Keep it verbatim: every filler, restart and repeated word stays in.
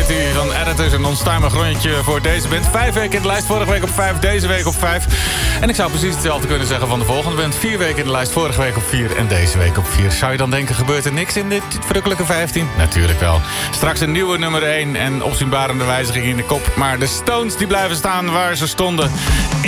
Society van Editors. Een onstuimig rondje voor deze band. Vijf weken in de lijst, vorige week op vijf, deze week op vijf. En ik zou precies hetzelfde kunnen zeggen van de volgende band. Vier weken in de lijst, vorige week op vier en deze week op vier. Zou je dan denken, gebeurt er niks in dit verrukkelijke vijftien? Natuurlijk wel. Straks een nieuwe nummer één en opzienbarende wijziging in de kop. Maar de Stones die blijven staan waar ze stonden.